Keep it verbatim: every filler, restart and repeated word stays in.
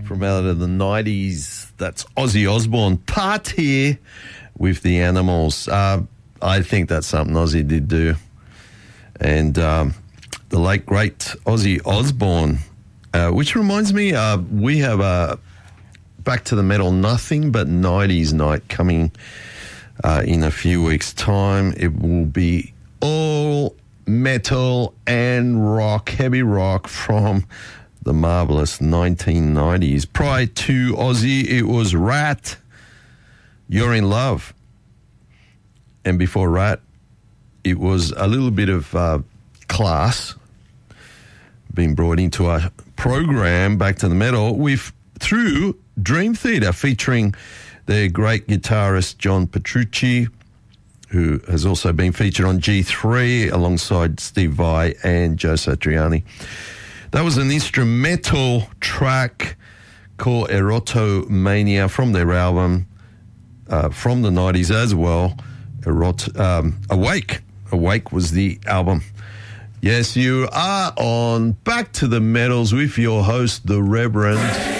from out of the nineties. That's Ozzy Osbourne. Part here with the Animals. Uh, I think that's something Ozzy did do. And um, the late, great Ozzy Osbourne, uh, which reminds me, uh, we have a Back to the Metal Nothing But nineties night coming uh, in a few weeks' time. It will be all metal and rock, heavy rock from the marvellous nineteen nineties. Prior to Ozzy, it was Rat, You're in Love. And before Rat, it was a little bit of uh, Class being brought into our program, Back to the Metal, with through Dream Theater, featuring their great guitarist John Petrucci, who has also been featured on G three alongside Steve Vai and Joe Satriani. That was an instrumental track called Erotomania from their album uh, from the nineties as well. Erot- um, Awake. Awake was the album. Yes, you are on Back to the Metals with your host, the Reverend